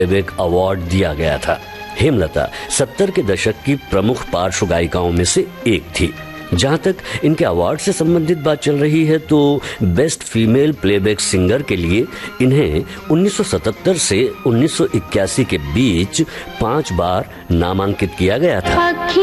Playback award दिया गया था। हेमलता 70 के दशक की प्रमुख पार्श्व गायिकाओं में से एक थी। जहां तक इनके अवार्ड से संबंधित बात चल रही है तो बेस्ट फीमेल प्लेबैक सिंगर के लिए इन्हें 1977 से 1981 के बीच 5 बार नामांकित किया गया था।